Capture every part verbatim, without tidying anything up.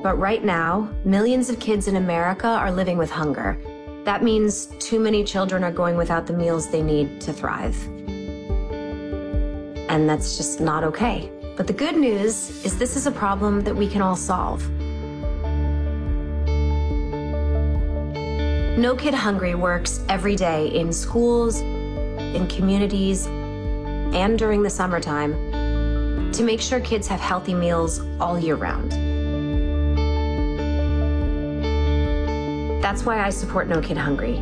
But right now, millions of kids in America are living with hunger. That means too many children are going without the meals they need to thrive. And that's just not okay. But the good news is this is a problem that we can all solve. No Kid Hungry works every day in schools, in communities, and during the summertime to make sure kids have healthy meals all year round. That's why I support No Kid Hungry.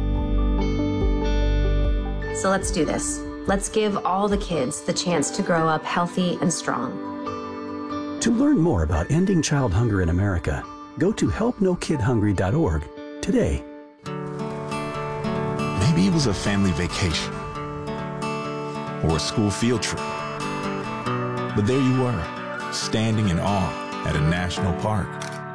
So let's do this. Let's give all the kids the chance to grow up healthy and strong. To learn more about ending child hunger in America, go to help no kid hungry dot org today. Maybe it was a family vacation or a school field trip. But there you were, standing in awe at a national park.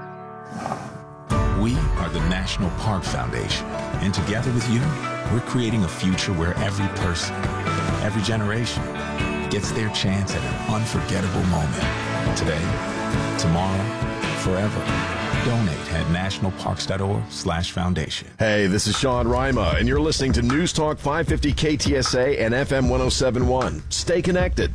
We are the National Park Foundation, and together with you, we're creating a future where every person, every generation, gets their chance at an unforgettable moment. Today, tomorrow, forever. Donate at national parks dot org slash foundation. Hey, this is Sean Rima, and you're listening to News Talk five fifty K T S A and F M one oh seven point one. Stay connected.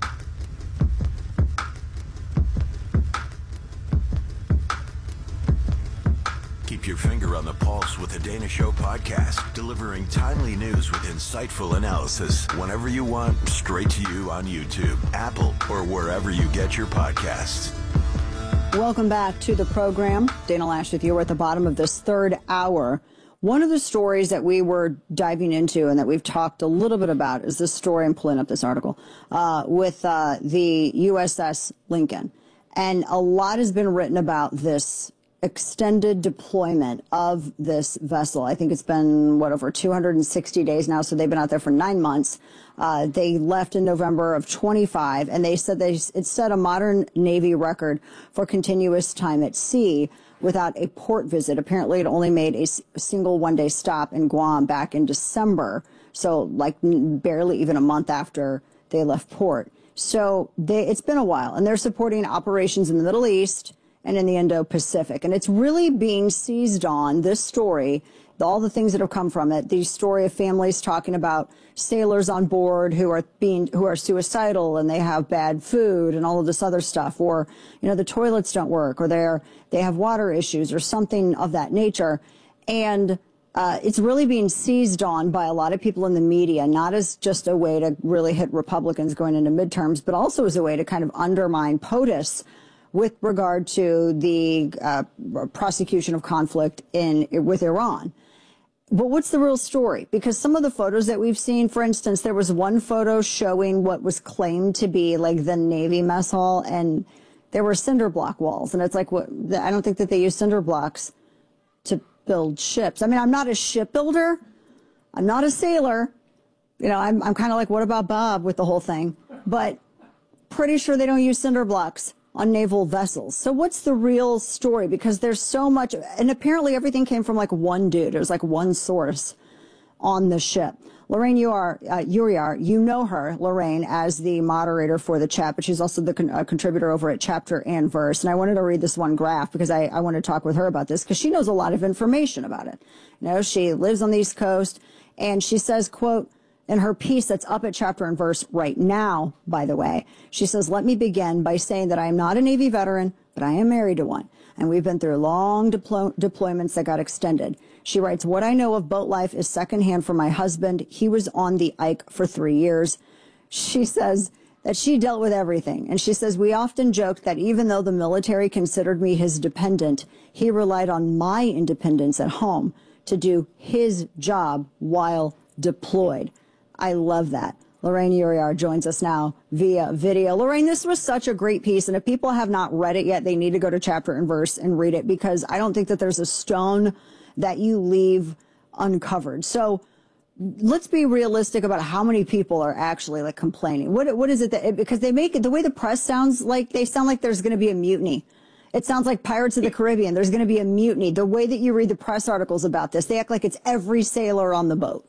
Keep your finger on the pulse with the Dana Show podcast, delivering timely news with insightful analysis whenever you want, straight to you on YouTube, Apple, or wherever you get your podcasts. Welcome back to the program. Dana Loesch with you. We're at the bottom of this third hour. One of the stories that we were diving into and that we've talked a little bit about is this story. I'm pulling up this article uh, with uh, the U S S Lincoln. And a lot has been written about this extended deployment of this vessel. I think it's been, what, over two hundred sixty days now, so they've been out there for nine months. Uh, they left in November of twenty-five, and they said they, it set a modern Navy record for continuous time at sea without a port visit. Apparently, it only made a, a single one-day stop in Guam back in December, so like barely even a month after they left port. So they, it's been a while, and they're supporting operations in the Middle East and in the Indo-Pacific. And it's really being seized on, this story, all the things that have come from it, the story of families talking about sailors on board who are being, who are suicidal and they have bad food and all of this other stuff, or, you know, the toilets don't work, or they're, they have water issues or something of that nature. And uh, it's really being seized on by a lot of people in the media, not as just a way to really hit Republicans going into midterms, but also as a way to kind of undermine POTUS with regard to the uh, prosecution of conflict in with Iran. But what's the real story? Because some of the photos that we've seen, for instance, there was one photo showing what was claimed to be like the Navy mess hall, and there were cinder block walls. And it's like, what? I don't think that they use cinder blocks to build ships. I mean, I'm not a shipbuilder. I'm not a sailor. You know, I'm, I'm kind of like, what about Bob with the whole thing? But pretty sure they don't use cinder blocks on naval vessels. So what's the real story? Because there's so much, and apparently everything came from like one dude. It was like one source on the ship. Lorraine, you are, uh, Uriar, you know her, Lorraine, as the moderator for the chat, but she's also the con- uh, contributor over at Chapter and Verse. And I wanted to read this one graph because I, I want to talk with her about this because she knows a lot of information about it. You know, she lives on the East Coast, and she says, quote, in her piece that's up at Chapter and Verse right now, by the way, she says, let me begin by saying that I am not a Navy veteran, but I am married to one. And we've been through long deplo- deployments that got extended. She writes, what I know of boat life is secondhand from my husband. He was on the Ike for three years. She says that she dealt with everything. And she says, we often joked that even though the military considered me his dependent, he relied on my independence at home to do his job while deployed. I love that. Lorraine Uriar joins us now via video. Lorraine, this was such a great piece, and if people have not read it yet, they need to go to Chapter and Verse and read it, because I don't think that there's a stone that you leave uncovered. So let's be realistic about how many people are actually like complaining. What what is it that, because they make it, the way the press sounds like, they sound like there's going to be a mutiny. It sounds like Pirates of the Caribbean. There's going to be a mutiny. The way that you read the press articles about this, they act like it's every sailor on the boat.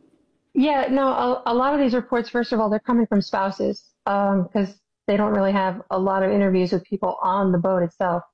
Yeah, no, a, a lot of these reports, first of all, they're coming from spouses because um, they don't really have a lot of interviews with people on the boat itself.